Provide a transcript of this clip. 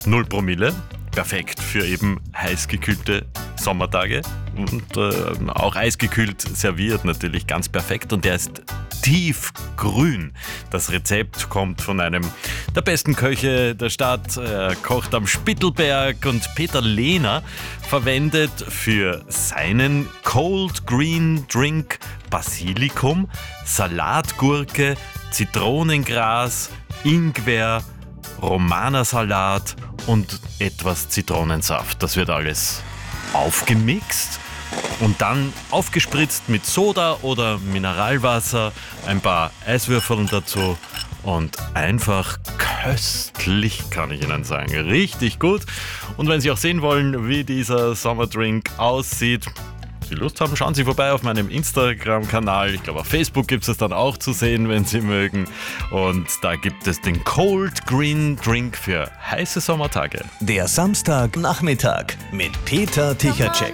0 Promille. Perfekt für eben heißgekühlte Sommertage und auch eisgekühlt serviert natürlich ganz perfekt, und der ist tiefgrün. Das Rezept kommt von einem der besten Köche der Stadt. Er kocht am Spittelberg, und Peter Lehner verwendet für seinen Cold Green Drink Basilikum, Salatgurke, Zitronengras, Ingwer, Romana-Salat und etwas Zitronensaft. Das wird alles aufgemixt und dann aufgespritzt mit Soda oder Mineralwasser, ein paar Eiswürfeln dazu und einfach köstlich, kann ich Ihnen sagen. Richtig gut. Und wenn Sie auch sehen wollen, wie dieser Sommerdrink aussieht, Sie Lust haben, schauen Sie vorbei auf meinem Instagram-Kanal. Ich glaube, auf Facebook gibt es dann auch zu sehen, wenn Sie mögen. Und da gibt es den Cold Green Drink für heiße Sommertage. Der Samstagnachmittag mit Peter Tichacek.